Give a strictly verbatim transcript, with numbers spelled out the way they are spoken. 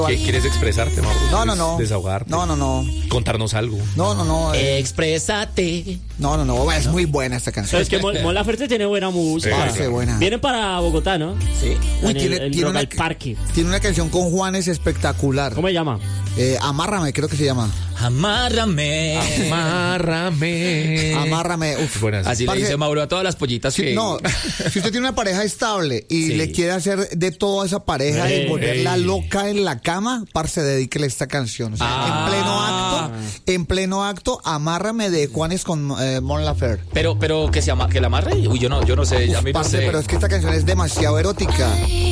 ¿Qué quieres expresarte, Mauro? No, no, no. Desahogarte. No, no, no. Contarnos algo. No, no, no. eh, Exprésate. No, no, no. Es muy buena esta canción. Pero es que Mon, Mon Laferte tiene buena música. Sí, Parce, buena. Vienen para Bogotá, ¿no? Sí. Uy, En tiene, el, el tiene, Rock una, al Parque. tiene una canción con Juanes espectacular. ¿Cómo se llama? Eh, Amárrame, creo que se llama. Amárrame. Amárrame. Amárrame. Uf. Buenas. Así le Parce, dice Mauro a todas las pollitas Sí, que... no, si usted tiene una pareja estable y Sí. le quiere hacer de toda esa pareja Ey, y volverla ey. loca en la cama, parce, dedíquele esta canción. O sea, Ah. en pleno acto, en pleno acto, Amárrame de Juanes con eh, Mon Laferte. Pero, pero que se ama, que la amarre. Uy, yo no, yo no sé. A mí no Parce, sé. pero es que esta canción es demasiado erótica.